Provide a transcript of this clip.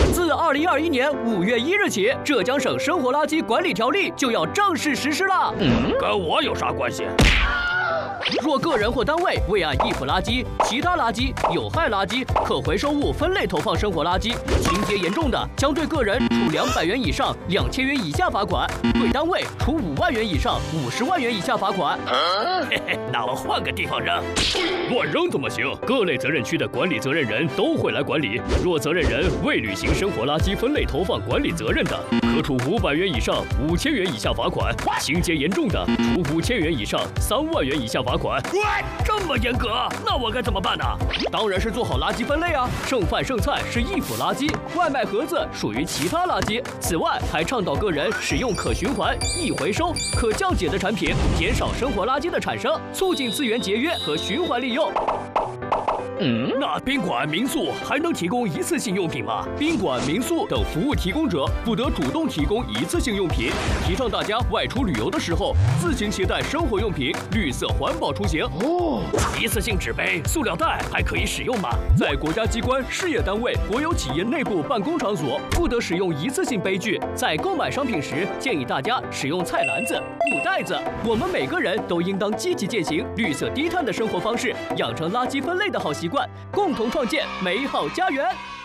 自2021年5月1日起，浙江省生活垃圾管理条例就要正式实施了。 跟我有啥关系？ 若个人或单位未按易腐垃圾、其他垃圾、有害垃圾、可回收物分类投放生活垃圾，情节严重的，将对个人处200元以上2000元以下罚款，对单位处5万元以上50万元以下罚款。 嘿嘿，那我换个地方扔。乱扔怎么行？各类责任区的管理责任人都会来管理。若责任人未履行生活垃圾分类投放管理责任的，可处500元以上5000元以下罚款；情节严重的，处5000元以上3万元以下罚款。这么严格，那我该怎么办呢？ 当然是做好垃圾分类啊！剩饭剩菜是易腐垃圾，外卖盒子属于其他垃圾。此外，还倡导个人使用可循环、易回收、可降解的产品，减少生活垃圾的产生，促进资源节约和循环利用。 那宾馆、民宿还能提供一次性用品吗？ 宾馆、民宿等服务提供者不得主动提供一次性用品，提倡大家外出旅游的时候自行携带生活用品，绿色环保出行。 一次性纸杯、塑料袋还可以使用吗？ 在国家机关、事业单位、国有企业内部办公场所，不得使用一次性杯具。在购买商品时，建议大家使用菜篮子、布袋子。我们每个人都应当积极践行绿色低碳的生活方式，养成垃圾分类的好习惯，共同创建美好家园。